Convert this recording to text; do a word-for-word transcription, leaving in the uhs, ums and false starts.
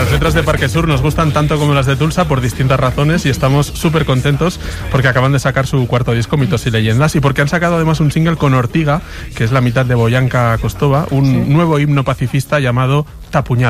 las letras de Parque Sur nos gustan tanto como las de Tulsa por distintas razones y estamos súper contentos porque acaban de sacar su cuarto disco, Mitos y Leyendas, y porque han sacado además un single con Ortiga, que es la mitad de Boyanka Kostova, un sí. nuevo himno pacifista llamado Tapuñal.